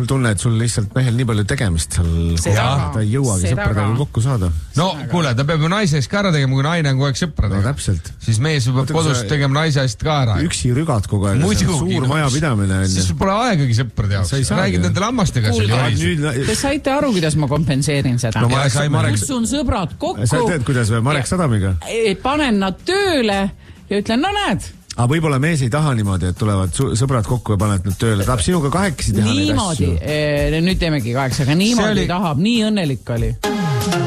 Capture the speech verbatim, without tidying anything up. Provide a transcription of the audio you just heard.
tunne, et sul lihtsalt mehel nii palju tegemist seal, ta ei jõuagi sõpradega kokku saada. No kuule, ta peab ju naise eest ka ära tegema, kui naine on kogu aeg sõpradega. No täpselt. Siis mees peab kodus tegema naise eest ka ära. Üksi rügad kogu aeg. Suur majapidamine. Siis pole aegagi sõprade jaoks. Räägid nende lammastega. Te saite aru, kuidas ma kompenseerin seda? No, Marek, kus on sõbrad kokku? Sa teed, kuidas või Marek Sadamiga? Panen nad tööle ja ütlen, no näed. Aga võib-olla mees ei taha niimoodi, et tulevad sõbrad kokku ja paned nüüd tööle. Tahab sinuga kahekesi teha neid asju. Niimoodi. Nüüd teemegi kaheksa, aga niimoodi tahab. Nii õnnelik oli.